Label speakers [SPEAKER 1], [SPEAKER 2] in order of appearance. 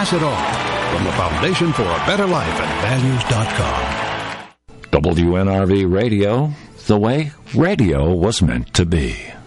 [SPEAKER 1] pass it on from the Foundation for a Better Life at values.com.
[SPEAKER 2] WNRV Radio, the way radio was meant to be.